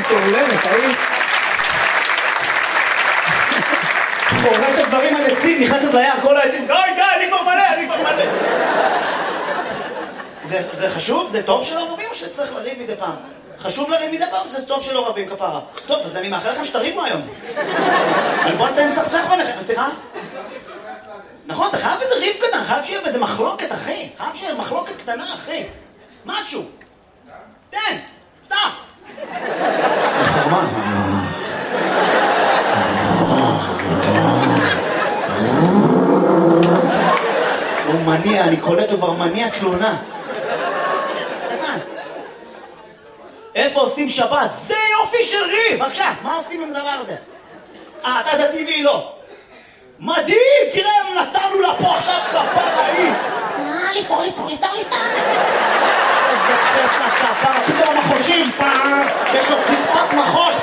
מטורללת, היית? חוררת דברים על עצים, נכנסת ליער, כל העצים, די, אני כבר מלא. זה חשוב? זה טוב שלא רבים או שצריך לריב מדי פעם? חשוב לריב מדי פעם, זה טוב שלא רבים כפרה. טוב, אז אני מאחל לכם שתריבו היום. בוא נתן סכסך ביניכם, סליחה? נכון, אתה חייב איזה ריב קטן, חייב שיהיה איזה מחלוקת, אחי. חייב שיהיה מחלוקת קטנה, אחי. משהו. תן, פתח. חרמה. הוא מניע, אני קולט, הוא כבר מניע תלונה. קטן. איפה עושים שבת? זה יופי של ריב! בבקשה, מה עושים עם הדבר הזה? אתה דתי והיא לא. מדהים! תראה, נתנו לה פה עכשיו כפרה היא! לפתור. איזה כיף לכפרה, פתאום המחושים, פעם! יש לו ציפת מחוש!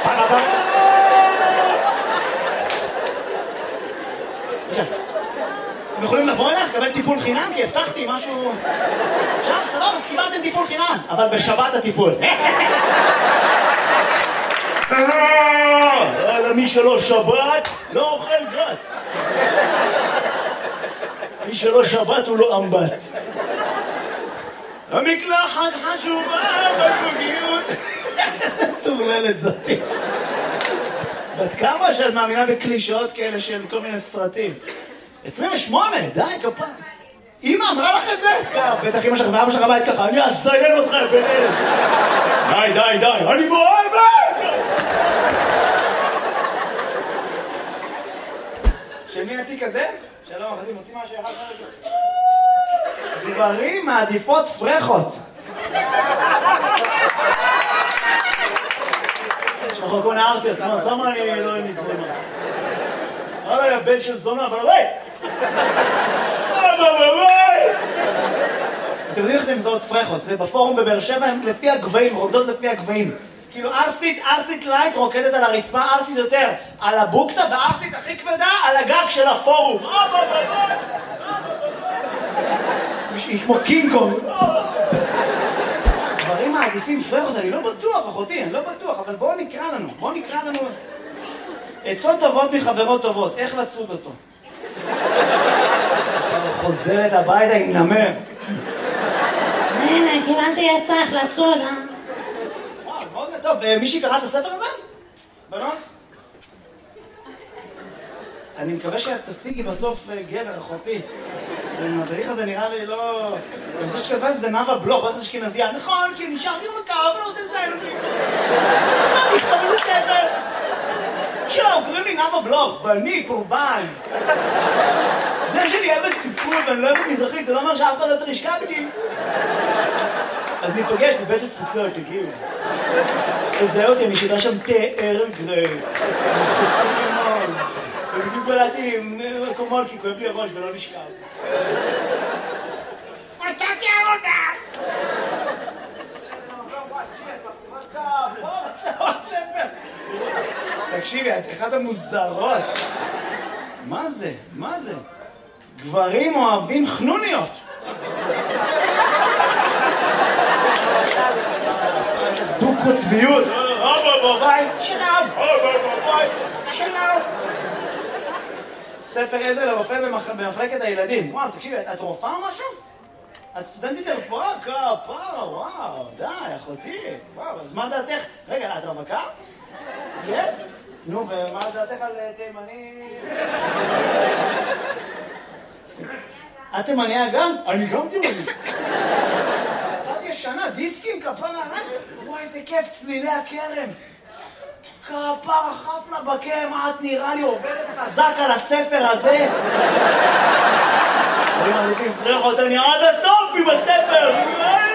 אתם יכולים לבוא אליך, לקבל טיפול חינם? כי הבטחתי משהו... אפשר? סבבה, קיבלתם טיפול חינם, אבל בשבת הטיפול. מי שלא שבת, לא אוכל גת. מי שלא שבת הוא לא אמבט. המקלחת חשובה בזוגיות. טורללת זאתי. בת כמה שאת מאמינה בקלישאות כאלה של כל מיני סרטים? 28, די, כפה. אמא אמרה לך את זה? בטח אמא שלך ואבא שלך בית ככה, אני אזיין אותך ביניהם. די, אני מאוהבת! של מי התיק הזה? שלום, אחרי מוציא משהו אחד רגע. גברים מעדיפות פרחות. יש לך כל נערסיות, למה אני לא נזרמה? הרי הבן של זונה, אבל בית! אתם יודעים איך אתם מזהות פרחות? זה בפורום בבאר שבע, הם לפי הגבהים, רוקדות לפי הגבהים. כאילו ארסית לייט רוקדת על הרצפה, ארסית יותר על הבוקסה, וארסית הכי כבדה על הגג של הפורום. היא כמו קינג קונג. דברים מעדיפים פרחות, אני לא בטוח, אחותי, אני לא בטוח, אבל בואו נקרא לנו. עצות טובות מחברות טובות, איך לצוד אותו? חוזרת הביתה עם נמר. הנה, קיבלתי עצה איך לצוד, וואו, מאוד טוב. מישהי קרא את הספר הזה? בנות? אני מקווה שאת תשיגי בסוף גבר, אחותי. התהליך הזה נראה לי לא... אני רוצה שכתבה זה נאווה בלוך, לא אשכנזייה. נכון, כי נשארתי במקר, אבל לא רוצה לציין אותי. לא תכתוב איזה ספר. שלום, קוראים לי נאווה בלוך, ואני קורבן. זה שאני אוהבת ספרות ואני לא אוהבת מזרחית, זה לא אומר שאף אחד לא צריך לשכב איתי. אז ניפגש בבית התפוצות, תגיעו. תזהה אותי, אני שידה שם תאר גרי. חוצי לימון. ובדיוק בלעתי עם מקומות, כי כואב לי הראש ולא נשכב. מצאתי עבודה! תקשיבי, את אחת המוזרות. מה זה? גברים אוהבים חנוניות. דו-קוטביות. שלום. ספר עזר לרופא במחלקת הילדים. וואו, תקשיבי, את רופאה או משהו? את סטודנטית לרפואה? כפרה, וואו, די, אחותי. וואו, אז מה דעתך? רגע, את רווקה? כן? נו, ומה דעתך על תימני? את תימניה גם? אני גם תימני. יצאתי ישנה, דיסקים, כפרה, וואי, איזה כיף, צלילי הכרם. כפרה, חפלה בקרם, את נראה לי עובדת חזק על הספר הזה. אני מעדיפים פרחות, אני עד הסוף עם הספר.